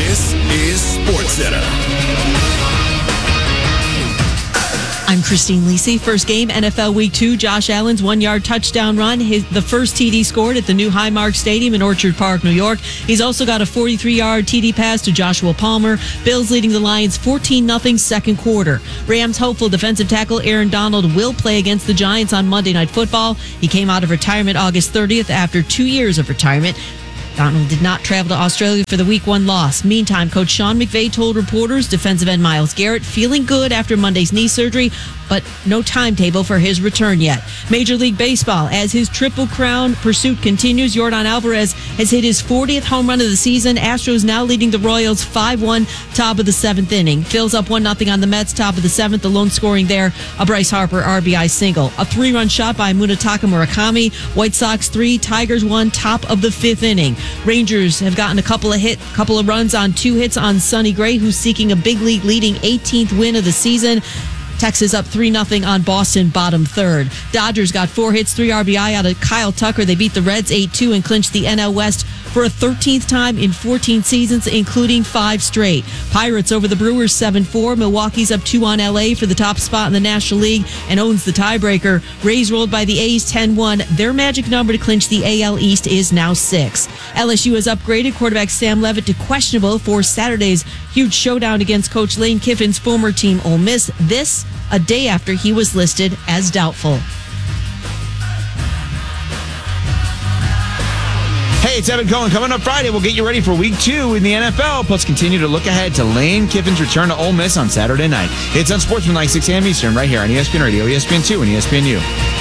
This is SportsCenter. I'm Christine Lisi. First game, NFL Week 2. Josh Allen's 1-yard touchdown run. The first TD scored at the new Highmark Stadium in Orchard Park, New York. He's also got a 43-yard TD pass to Joshua Palmer. Bills leading the Lions 14-0 second quarter. Rams hopeful defensive tackle Aaron Donald will play against the Giants on Monday Night Football. He came out of retirement August 30th after 2 years of retirement. Donald did not travel to Australia for the Week 1 loss. Meantime, Coach Sean McVay told reporters defensive end Myles Garrett feeling good after Monday's knee surgery, but no timetable for his return yet. Major League Baseball, as his Triple Crown pursuit continues, Yordan Alvarez has hit his 40th home run of the season. Astros now leading the Royals 5-1, top of the 7th inning. Phil's up 1-0 on the Mets, top of the 7th. The lone scoring there, a Bryce Harper RBI single. A 3-run shot by Munetaka Murakami. White Sox 3, Tigers 1, top of the 5th inning. Rangers have gotten a couple of runs on 2 hits on Sonny Gray, who's seeking a big league leading 18th win of the season. Texas up 3-0 on Boston, bottom third. Dodgers got 4 hits, 3 RBI out of Kyle Tucker. They beat the Reds 8-2 and clinched the NL West for a 13th time in 14 seasons, including 5 straight. Pirates over the Brewers 7-4. Milwaukee's up 2 on LA for the top spot in the National League and owns the tiebreaker. Rays rolled by the A's 10-1. Their magic number to clinch the AL East is now 6. LSU has upgraded quarterback Sam Levitt to questionable for Saturday's huge showdown against Coach Lane Kiffin's former team Ole Miss. This a day after he was listed as doubtful. Hey, it's Evan Cohen. Coming up Friday, we'll get you ready for Week 2 in the NFL, plus continue to look ahead to Lane Kiffin's return to Ole Miss on Saturday night. It's on Sportsman like 6 a.m. Eastern right here on ESPN Radio, ESPN2, and ESPNU.